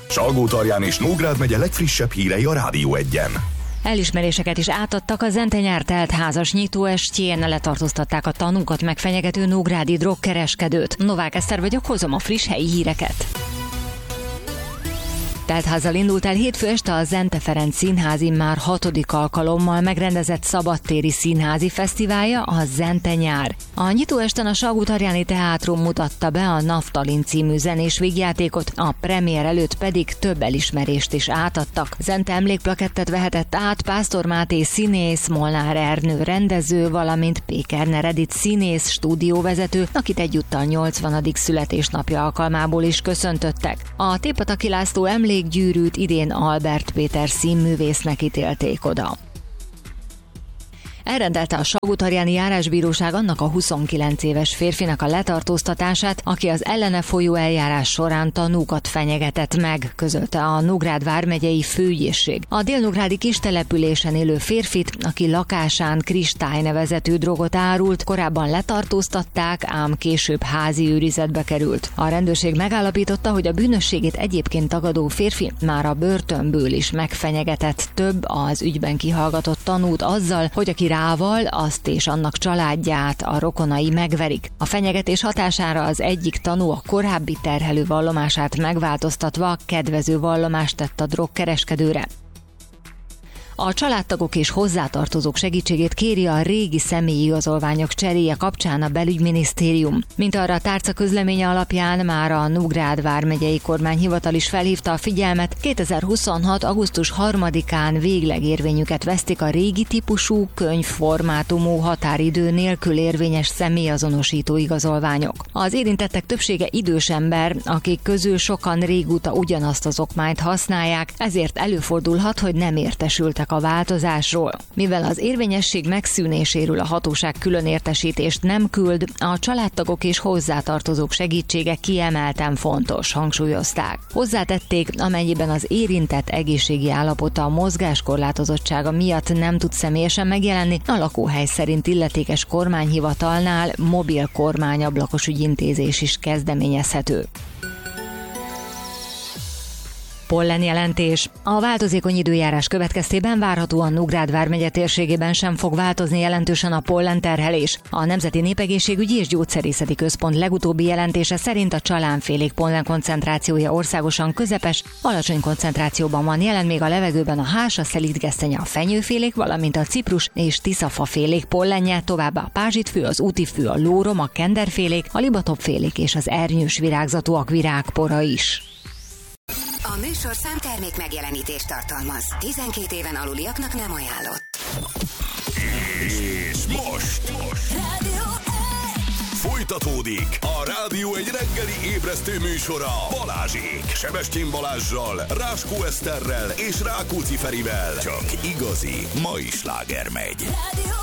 Salgótarján és Nógrád megye legfrissebb hírei a Rádió 1-en. Elismeréseket is átadtak a Zente-nyár telt házas nyitóestjén, letartóztatták a tanúkat megfenyegető nógrádi drogkereskedőt. Novák Eszter vagyok, hozom a friss helyi híreket. Teltházzal indult el hétfő este a Zente Ferenc Színházi már 6. alkalommal megrendezett szabadtéri színházi fesztiválja, a Zente-nyár. A nyitóesten a Salgótarjáni Teátrum mutatta be a Naftalin című zenés vígjátékot, a premier előtt pedig több elismerést is átadtak. Zente emlékplakettet vehetett át Pásztor Máté színész, Molnár Ernő rendező, valamint Pékerner Edith színész, stúdióvezető, akit egyúttal 80. születésnapja alkalmából is köszöntöttek. A Tépataki László emlékgyűrűt idén Albert Péter színművésznek ítélték oda. Elrendelte a Salgótarjáni Járásbíróság annak a 29 éves férfinak a letartóztatását, aki az ellene folyó eljárás során tanúkat fenyegetett meg, közölte a Nógrád vármegyei főügyészség. A délnógrádi kistelepülésen élő férfit, aki lakásán kristály nevezetű drogot árult, korábban letartóztatták, ám később házi őrizetbe került. A rendőrség megállapította, hogy a bűnösségét egyébként tagadó férfi már a börtönből is megfenyegetett több az ügyben kihallgatott tanút azzal, hogy aki rával azt és annak családját, a rokonai megverik. A fenyegetés hatására az egyik tanú a korábbi terhelő vallomását megváltoztatva kedvező vallomást tett a drogkereskedőre. A családtagok és hozzátartozók segítségét kéri a régi személyi igazolványok cseréje kapcsán a belügyminisztérium. Mint arra a tárca közleménye alapján már a Nógrád vármegyei kormányhivatal is felhívta a figyelmet, 2026. augusztus 3-án végleg érvényüket vesztik a régi típusú könyvformátumú határidő nélkül érvényes személyazonosító igazolványok. Az érintettek többsége idős ember, akik közül sokan régóta ugyanazt az okmányt használják, ezért előfordulhat, hogy nem értesültek a változásról. Mivel az érvényesség megszűnéséről a hatóság külön értesítést nem küld, a családtagok és hozzátartozók segítsége kiemelten fontos, hangsúlyozták. Hozzátették, amennyiben az érintett egészségi állapota a mozgáskorlátozottsága miatt nem tud személyesen megjelenni, a lakóhely szerint illetékes kormányhivatalnál mobil kormányablakos ügyintézés is kezdeményezhető. Pollenjelentés. A változékony időjárás következtében várhatóan Nógrád vármegye térségében sem fog változni jelentősen a pollenterhelés. A Nemzeti Népegészségügyi és Gyógyszerészeti Központ legutóbbi jelentése szerint a csalánfélék pollen koncentrációja országosan közepes, alacsony koncentrációban van jelen még a levegőben a hás, a szelídgesztenye, a fenyőfélék, valamint a ciprus és tiszafafélék pollenje, továbbá a pázsitfű, az útifű, a lórom, a kenderfélék, a libatopfélék és az ernyős virágzatúak virágpora is. A műsorszám termék megjelenítést tartalmaz. 12 éven aluliaknak nem ajánlott. És most folytatódik a Rádió egy reggeli ébresztő műsora Balázsék, Sebestyén Balázssal, Ráskó Eszterrel és Rákóczi Ferivel. Csak igazi mai sláger megy.